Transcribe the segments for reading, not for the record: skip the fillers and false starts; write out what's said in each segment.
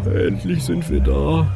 Endlich sind wir da.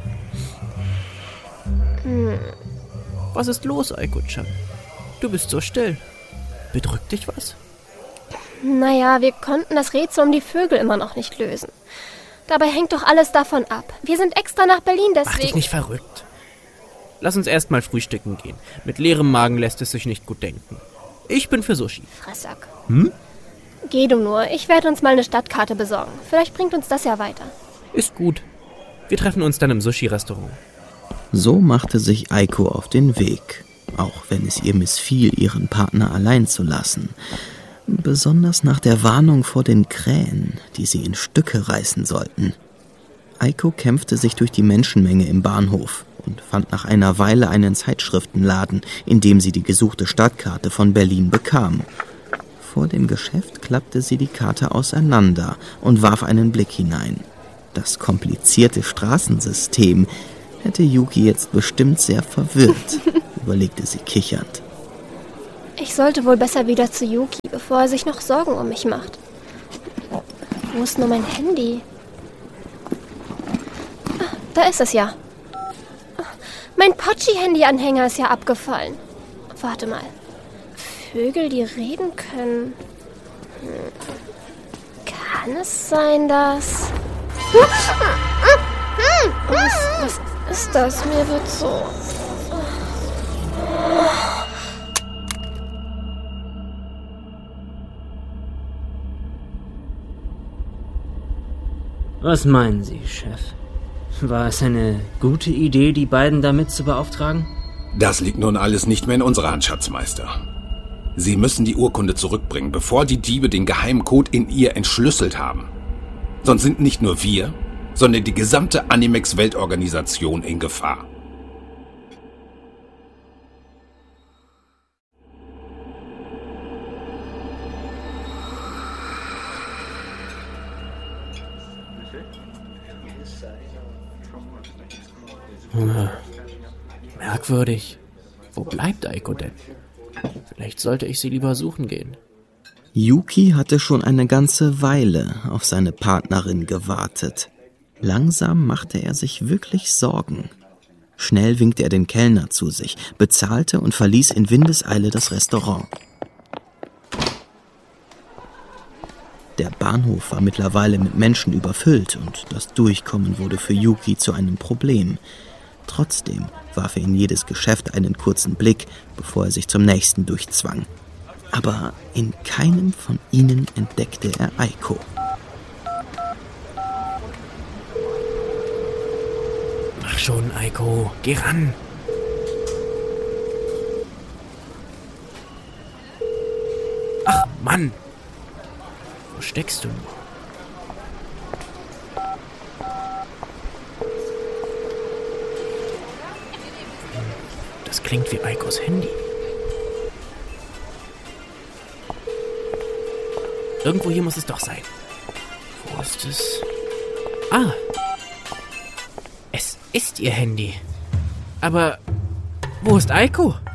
Was ist los, Aiko-chan? Du bist so still. Bedrückt dich was? Naja, wir konnten das Rätsel um die Vögel immer noch nicht lösen. Dabei hängt doch alles davon ab. Wir sind extra nach Berlin, deswegen... Mach dich nicht verrückt. Lass uns erst mal frühstücken gehen. Mit leerem Magen lässt es sich nicht gut denken. Ich bin für Sushi. Fressack. Geh du nur, ich werde uns mal eine Stadtkarte besorgen. Vielleicht bringt uns das ja weiter. Ist gut. Wir treffen uns dann im Sushi-Restaurant. So machte sich Aiko auf den Weg, auch wenn es ihr missfiel, ihren Partner allein zu lassen. Besonders nach der Warnung vor den Krähen, die sie in Stücke reißen sollten. Aiko kämpfte sich durch die Menschenmenge im Bahnhof und fand nach einer Weile einen Zeitschriftenladen, in dem sie die gesuchte Stadtkarte von Berlin bekam. Vor dem Geschäft klappte sie die Karte auseinander und warf einen Blick hinein. Das komplizierte Straßensystem hätte Yuki jetzt bestimmt sehr verwirrt, überlegte sie kichernd. Ich sollte wohl besser wieder zu Yuki, bevor er sich noch Sorgen um mich macht. Wo ist nur mein Handy? Ah, da ist es ja. Mein Pochi-Handy-Anhänger ist ja abgefallen. Warte mal. Vögel, die reden können. Kann es sein, dass... Was ist das? Mir wird so... Was meinen Sie, Chef? War es eine gute Idee, die beiden damit zu beauftragen? Das liegt nun alles nicht mehr in unserer Hand, Schatzmeister. Sie müssen die Urkunde zurückbringen, bevor die Diebe den Geheimcode in ihr entschlüsselt haben. Sonst sind nicht nur wir, sondern die gesamte Animex-Weltorganisation in Gefahr. Merkwürdig. Wo bleibt Aiko denn? Vielleicht sollte ich sie lieber suchen gehen. Yuki hatte schon eine ganze Weile auf seine Partnerin gewartet. Langsam machte er sich wirklich Sorgen. Schnell winkte er den Kellner zu sich, bezahlte und verließ in Windeseile das Restaurant. Der Bahnhof war mittlerweile mit Menschen überfüllt und das Durchkommen wurde für Yuki zu einem Problem. Trotzdem warf er in jedes Geschäft einen kurzen Blick, bevor er sich zum nächsten durchzwang. Aber in keinem von ihnen entdeckte er Aiko. Mach schon, Aiko. Geh ran. Ach, Mann. Wo steckst du nur? Das klingt wie Aikos Handy. Irgendwo hier muss es doch sein. Wo ist es? Ah! Es ist ihr Handy. Aber wo ist Aiko?